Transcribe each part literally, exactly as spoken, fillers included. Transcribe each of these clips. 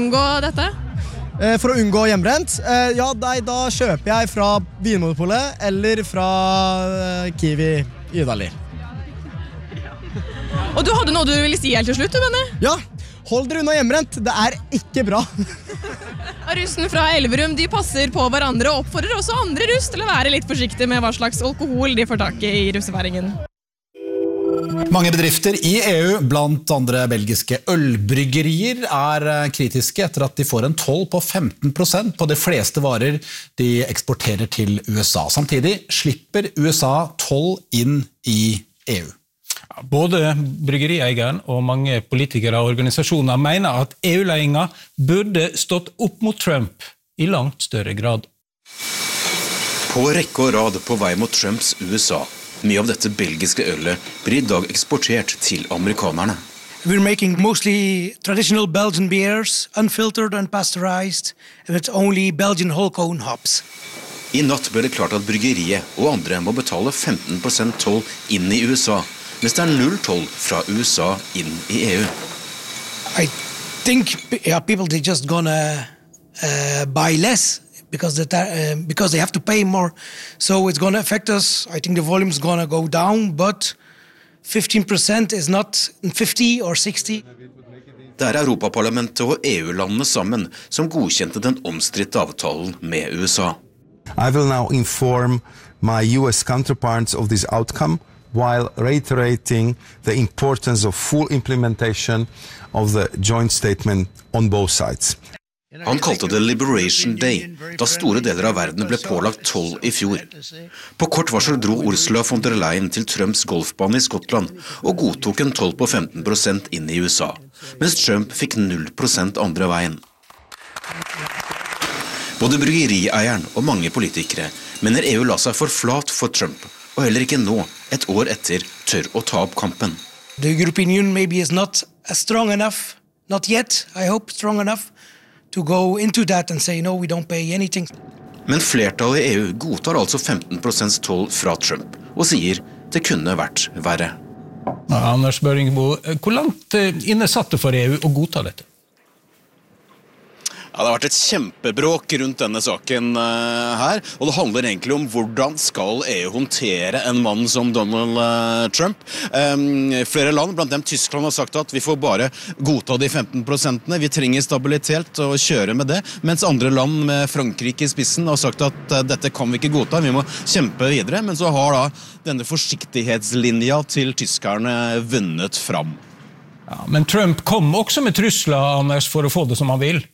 unngå dette? For å unngå hjemmebrent? Ja, nei, da kjøper jeg fra Vinmonopolet eller fra Kiwi i Idali. Og du hadde noe du ville si helt til slutt, du mener? Ja, hold dere unna hjemmebrent. Det er ikke bra. Russen fra Elverum, de passer på hverandre og oppfordrer også andre russ til å være litt forsiktige med hva slags alkohol de får tak i russefeiringen. Mange bedrifter i E U, blant andre belgiske ølbryggerier, er kritiske etter at de får en toll på femten prosent på de fleste varer de eksporterer til U S A. Samtidig slipper U S A toll inn i E U. Både bryggerieieren og mange politikere og organisasjoner mener at E U-ledelsen burde stått opp mot Trump i langt større grad. På rekke og rad på vei mot Trumps U S A. Mye av dette belgiske ølet blir i dag eksportert til amerikanerne. We're making mostly traditional Belgian beers, unfiltered and pasteurized, and it's only Belgian whole cone hops. I natt ble det klart at bryggeriet og andre må betale femten prosent toll inn i U S A, mens det er null toll fra U S A inn i E U. I think yeah, people are just gonna uh, buy less because the uh, because they have to pay more, so it's gonna affect us. I think the volume is gonna go down, but fifteen percent is not fifty or sixty. Det er Europaparlamentet og E U-landene sammen som godkjente den omstridte avtalen med U S A. I will now inform my U S counterparts of this outcome, while reiterating the importance of full implementation of the joint statement on both sides. Han kalte det Liberation Day, da store deler av verden ble pålagt toll i fjor. På kort varsel dro Ursula von der Leyen til Trumps golfbane i Skottland og godtok en toll på femten prosent inn i U S A, mens Trump fikk null prosent andre veien. Både bryggerieieren og mange politikere mener E U la seg for flat for Trump, og heller ikke nå, et år etter, tør å ta opp kampen. The European Union maybe is not strong enough, not yet, I hope, strong enough, to go into that and say, no, we don't pay anything. Men flertallet i E U godtar altså femten prosent toll fra Trump, og sier det kunne vært verre. Ja, Anders Børingbo, hvor langt inne satt det for E U å godta dette? Ja, det har vært et kjempebråk rundt denne saken uh, her, og det handler egentlig om hvordan skal E U håndtere en mann som Donald uh, Trump. Um, flere land, blant dem Tyskland, har sagt at vi får bare godta de femten prosentene, vi trenger stabilitet og kjøre med det, mens andre land med Frankrike i spissen har sagt at uh, dette kan vi ikke godta, vi må kjempe videre, men så har da denne forsiktighetslinja til tyskerne vunnet fram. Ja, men Trump kom også med trusler, Anders, for å få det som han vil.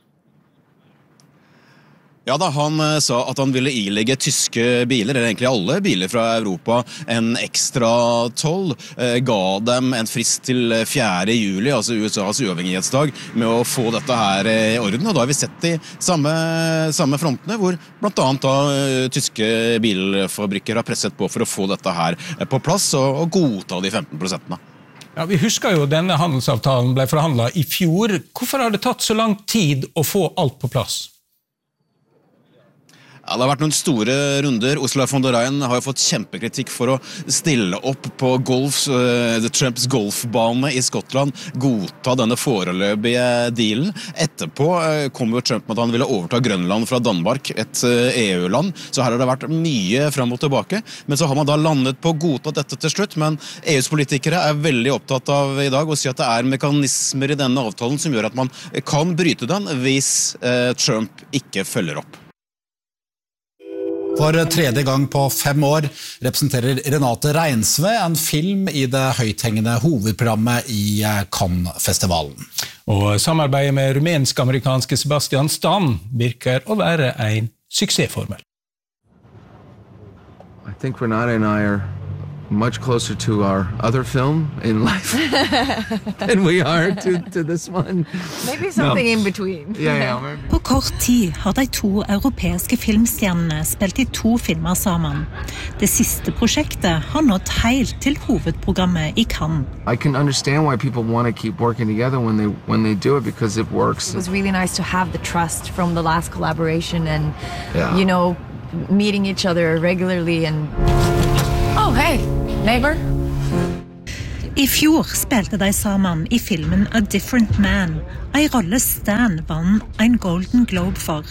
Ja da, han sa at han ville ilegge tyske biler, eller egentlig alle biler fra Europa, en ekstra toll, ga dem en frist til fjerde juli, altså U S A's uavhengighetsdag, med å få dette her i orden, og da har vi sett de samme, samme frontene, hvor blant annet da tyske bilfabrikker har presset på for å få dette her på plass, og, og godta de femten prosentene. Ja, vi husker jo denne handelsavtalen ble forhandlet i fjor. Hvorfor har det tatt så lang tid å få alt på plass? Ja, det har vært noen store runder. Ursula von der Leyen har jo fått kjempekritikk for å stille opp på golf, uh, Trumps golfbane i Skottland, godta denne foreløpige dealen. Etterpå uh, kom jo Trump med at han ville overta Grønland fra Danmark, et uh, E U-land, så her har det vært mye frem og tilbake. Men så har man da landet på å godta dette til slutt, men E U's politikere er veldig opptatt av i dag å si at det er mekanismer i denne avtalen som gjør at man kan bryte den hvis uh, Trump ikke følger opp. For tredje gang på fem år representerer Renate Reinsve en film i det høythengende hovedprogrammet i Cannes-festivalen. Og samarbeidet med rumensk-amerikanske Sebastian Stan virker å være en suksessformel. I think Renate and I are much closer to our other film in life than we are to, to this one. Maybe something no. in between. Yeah, yeah, maybe. På kort tid har de to europeiske filmstjernene spilt i to filmer sammen. Det siste prosjektet har nått helt til hovedprogrammet i Cannes. I can understand why people want to keep working together when they when they do it because it works. It was really nice to have the trust from the last collaboration and yeah. you know meeting each other regularly and oh hey neighbor. I fjor spilte de sammen I filmen A Different Man, en rolle Stan vann en Golden Globe for.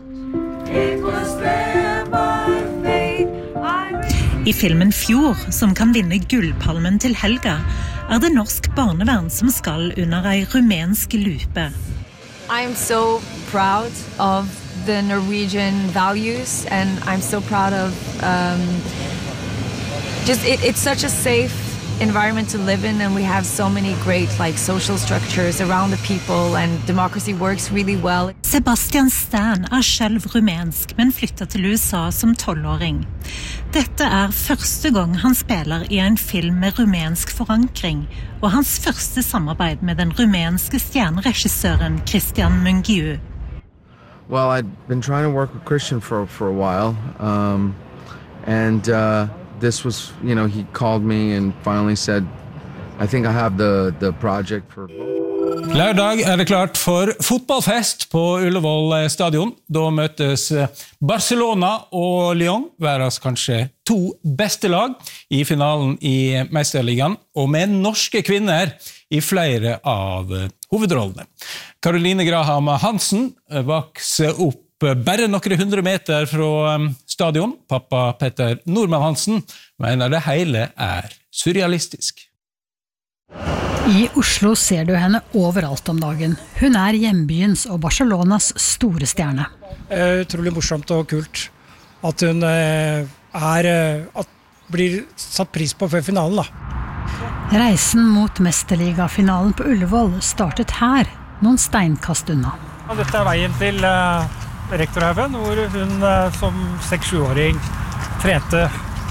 I filmen Fjord, som kan vinne gullpalmen til helga, er det norsk barnevern som skal under en rumensk lupe. I am so proud of the Norwegian values, and I'm so proud of um, just it, it's such a safe environment to live in, and we have so many great like social structures around the people, and democracy works really well. Sebastian Stan er selv rumensk, men flyttet til U S A som tolvåring. Dette er første gang han spiller I en film med rumensk forankring, og hans første samarbeid med den rumenske stjerneregissøren Christian Mungiu. Well, I'd been trying to work with Christian for for a while, um, and uh, this was, you know, he called me and finally said, I think I have the the project for. Lørdag er det klart for fotballfest på Ullevål stadion. Da møtes Barcelona og Lyon, verdens kanskje to beste lag I finalen I Mesterligaen, og med norske kvinner I flere av hovedrollene. Caroline Graham Hansen vokser opp bare noen hundre meter fra stadion. Pappa Petter Norman Hansen mener det hele er surrealistisk. I Oslo ser du henne overalt om dagen. Hun er hjembyens og Barcelonas store stjerne. Utrolig morsomt og kult at hun er, at blir satt pris på før finalen da. Reisen mot Mesterliga-finalen på Ullevål startet her, noen steinkast unna. Dette er veien til uh, Rektorhaugen, hvor hun uh, som seks-sjuåring trente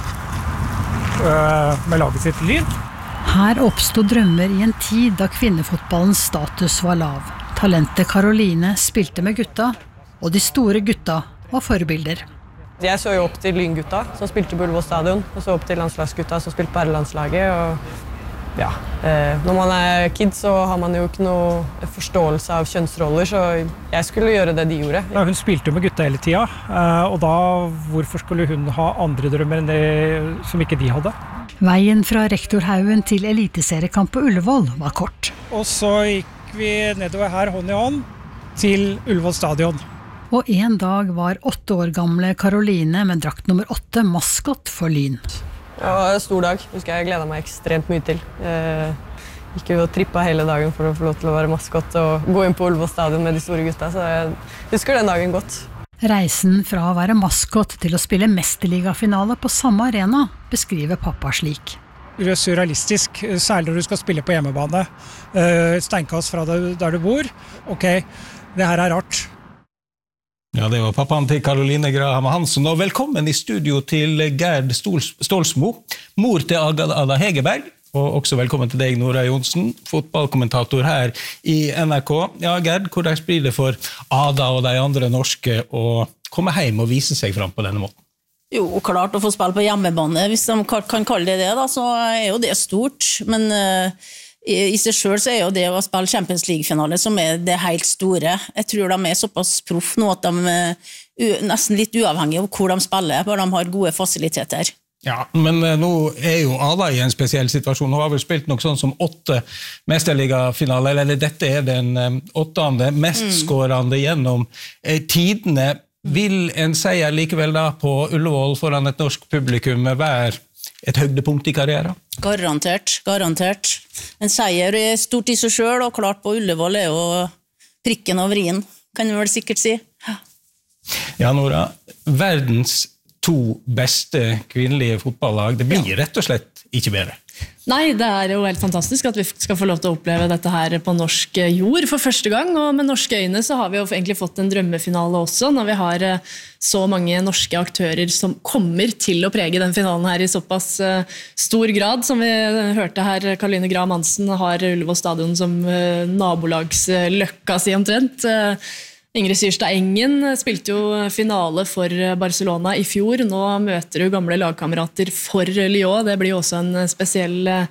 uh, med laget sitt Lyn. Her oppstod drømmer I en tid da kvinnefotballens status var lav. Talentet Caroline spilte med gutta, og de store gutta var forbilder. Jeg så jo opp til Lyngutta, som spilte på Ullevål stadion, og så opp til landslagsgutta, som spilte på herrelandslaget. Og ja, eh, når man er kid, så har man jo ikke noe forståelse av kjønnsroller, så jeg skulle gjøre det de gjorde. Ja, hun spilte med gutta hele tida, og da hvorfor skulle hun ha andre drømmer enn det som ikke de hadde? Veien fra Rektorhaugen til eliteseriekamp på Ullevål var kort. Og så gikk vi nedover her hånd I hånd til Ullevål stadion. Og en dag var åtte år gamle Caroline med drakt nummer åtte maskott for Lyn. Det var en stor dag. Husker jeg gledet meg ekstremt mye til. Jeg gikk jo og trippet hele dagen for å få lov til å være maskott og gå inn på Ullevål stadion med de store gutta, så jeg husker den dagen godt. Reisen fra å være maskott til å spille Mesterliga-finale på samme arena beskriver pappa slik. Det er surrealistisk, særlig når du skal spille på hjemmebane. Steinkast fra der du bor. Ok, det her er rart. Ja, det var pappaen til Caroline Graham Hansen, og velkommen I studio til Gerd Stålsmo, mor til Ada Hegerberg, og også velkommen til deg, Nora Jonsen, fotballkommentator her I N R K. Ja, Gerd, hvordan blir det for Ada og de andre norske å komme hjem og vise seg fram på denne måten? Jo, klart å få spille på hjemmebane, hvis de kan kalle det det, da, så er jo det stort, men uh, I seg selv så er jo det å spille Champions League-finale som er det helt store. Jeg tror de er såpass proff nå at de er nesten litt uavhengige av hvor de spiller, bare de har gode fasiliteter. Ja, men nå er jo Ada I en spesiell situasjon. Hun har vel spilt nok sånn som åtte Mesterliga-finaler, eller dette er den åttende mest skårende gjennom tidene. Vil en seier likevel da på Ullevål foran et norsk publikum være et høydepunkt I karrieren? Garantert, garantert. En seier er stort I seg selv, og klart på Ullevål er jo prikken over I-en, kan vi vel sikkert si. Ja, Nora, verdens to beste kvinnelige fotballag, det blir rett og slett ikke bedre. Nei, det er jo helt fantastisk at vi skal få lov til å oppleve dette her på norsk jord for første gang, og med norske øyne så har vi jo egentlig fått en drømmefinale også, når vi har så mange norske aktører som kommer til å prege den finalen her I såpass stor grad, som vi hørte her, Caroline Graham Hansen har Ullevål stadion som nabolagsløkka si omtrent. Ingrid Syrstad Engen spilte jo finale for Barcelona I fjor. Nå møter du gamle lagkamerater for Lyon. Det blir jo også en spesiell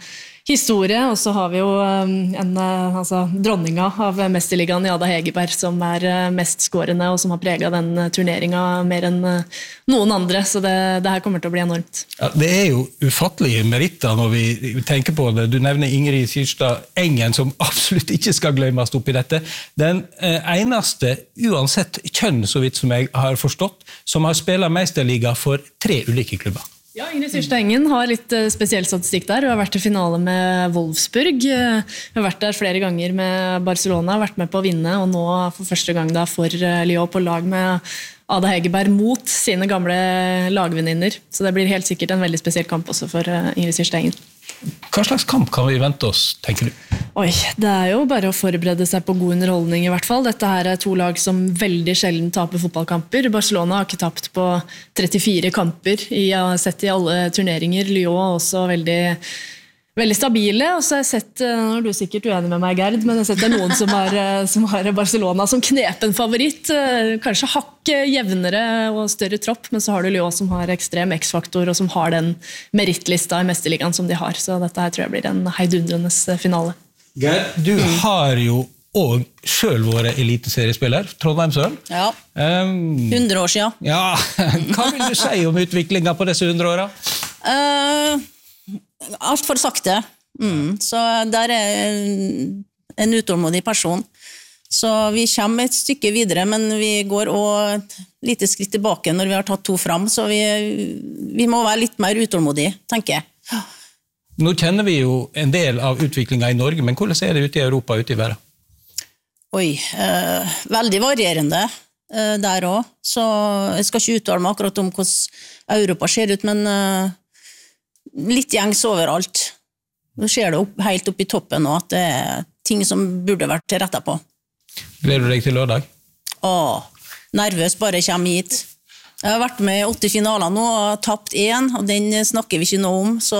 historie, og så har vi jo en, altså, dronninga av mesterligaen i Ada Hegerberg, som er mest skårende, og som har preget den turneringen mer enn noen andre, så det, det her kommer til å bli enormt. Ja, det er jo ufattelige meritter når vi tenker på det. Du nevner Ingrid Kyrstad Engen, som absolutt ikke skal glemmes opp i dette. Den eneste, uansett kjønn, så vidt som jeg har forstått, som har spillet mesterliga for tre ulike klubber. Ja, Ingrid Kyrstad Engen har litt spesiell statistikk der. Hun har vært i finale med Wolfsburg. Hun har vært der flere ganger med Barcelona, vært med på å vinne, og nå for første gang da for Lyon på lag med Ada Hegerberg mot sine gamle lagvenninner. Så det blir helt sikkert en veldig spesiell kamp også for Ingrid Kyrstad Engen. Hva slags kamp kan vi vente oss, tenker du? Oi, det er jo bare å forberede seg på god underholdning i hvert fall. Dette her er to lag som veldig sjelden taper fotballkamper. Barcelona har ikke tapt på trettifire kamper jeg har sett i alle turneringer. Lyon er også veldig, veldig stabile. Og så har jeg sett, nå er du sikkert uenig med meg, Gerd, men jeg har sett det er noen som har, som har Barcelona som knepen favoritt. Kanskje hakk jevnere og større tropp, men så har du Lyon som har ekstrem X-faktor og som har den merittlista i mesterligaen som de har. Så dette her tror jeg blir en heidundrenes finale. Gerd, du har jo og selv vært eliteseriespiller, Trondheimsøren. Ja, hundre år siden. Ja, hva vil du si om utviklingen på disse hundre årene? Uh, alt for sakte. Mm. Så der er en utålmodig person. Så vi kommer et stykke videre, men vi går også et lite skritt tilbake når vi har tatt to fram, så vi, vi må være litt mer utålmodige, tenker jeg. Nå kjenner vi jo en del av utviklingen i Norge, men hvordan er det ute i Europa, ute i verden? Oi, eh, veldig varierende eh, der også. Så jeg skal ikke uttale meg akkurat om hvordan Europa ser ut, men eh, litt gjengs overalt. Nå ser det opp, helt opp i toppen nå, at det er ting som burde vært rettet på. Gleder du deg til lørdag? Åh, nervøs bare kommer hit. Jeg har vært med i åtte finaler nå og tapt én, og den snakker vi ikke noe om, så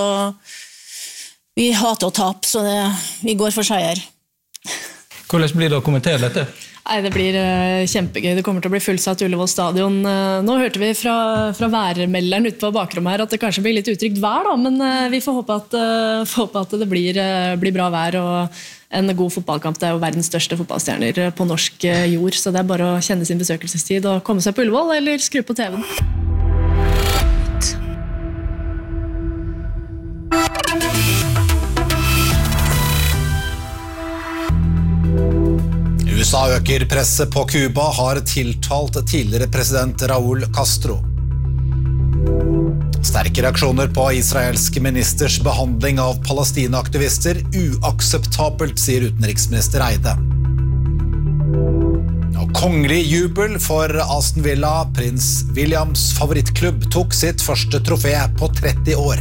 vi hater å tape, så det, vi går for seier. Hvordan blir det å kommentere dette? Nei, det blir uh, kjempegøy. Det kommer til å bli fullsatt Ullevål stadion. Uh, nå hørte vi fra, fra værmelderen ute på bakrommet her at det kanskje blir litt utrygt vær, da, men uh, vi får håpe at, uh, får håpe at det blir, uh, blir bra vær og en god fotballkamp. Det er jo verdens største fotballstjerner på norsk uh, jord, så det er bare å kjenne sin besøkelsestid og komme seg på Ullevål eller skru på T V-en. U S A øker presset på Cuba, har tiltalt tidligere president Raúl Castro. Sterke reaksjoner på israelske ministers behandling av Palestina-aktivister. Uakseptabelt, sier utenriksminister Eide. Og kongelig jubel for Aston Villa. Prins Williams favorittklubb tok sitt første trofé på tretti år.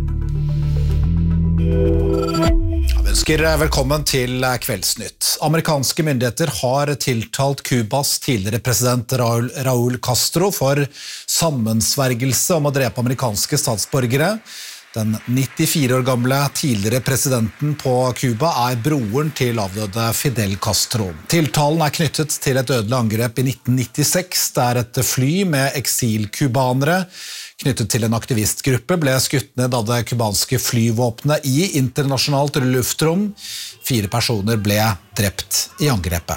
Vi ønsker velkommen til Kveldsnytt. Amerikanske myndigheter har tiltalt Cubas tidligere president Raúl, Raúl Castro for sammensvergelse om å drepe amerikanske statsborgere. Den nittifire år gamle tidligere presidenten på Cuba er broren til avdøde Fidel Castro. Tiltalen er knyttet til et dødelig angrep i nitten nittiseks, der et fly med eksilkubanere knyttet til en aktivistgruppe ble skutt ned av det kubanske flyvåpenet i internasjonalt luftrom. Fire personer ble drept i angrepet.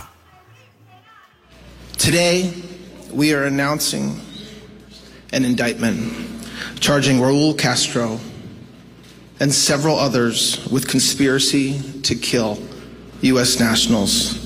Today, we are announcing an indictment charging Raúl Castro and several others with conspiracy to kill U S nationals